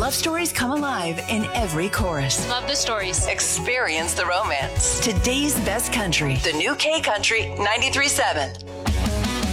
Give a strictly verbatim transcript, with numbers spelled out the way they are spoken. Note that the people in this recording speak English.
love stories come alive in every chorus. Love the stories. Experience the romance. Today's best country. The new K Country ninety-three point seven.